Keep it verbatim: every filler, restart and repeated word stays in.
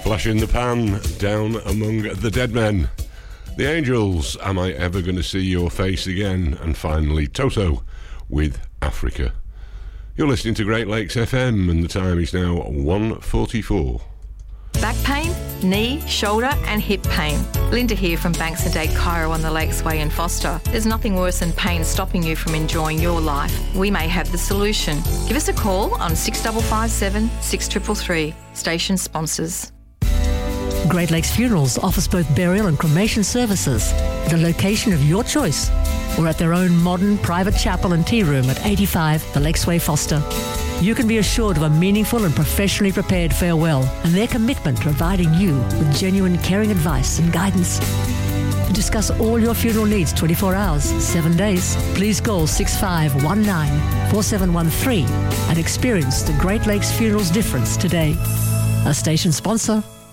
Flash in the pan, down among the dead men. The Angels, Am I Ever Gonna See Your Face Again? And finally, Toto with Africa. You're listening to Great Lakes F M, and the time is now one forty-four. Back pain, knee, shoulder and hip pain. Linda here from Banks and Dade Chiro on the Lakesway in Foster. There's nothing worse than pain stopping you from enjoying your life. We may have the solution. Give us a call on six five five seven, six three three three. Station sponsors. Great Lakes Funerals offers both burial and cremation services at a location of your choice or at their own modern private chapel and tea room at eighty-five The Lakesway, Foster. You can be assured of a meaningful and professionally prepared farewell and their commitment to providing you with genuine caring advice and guidance. To discuss all your funeral needs twenty-four hours, seven days, please call six five one nine, four seven one three and experience the Great Lakes Funerals difference today. A station sponsor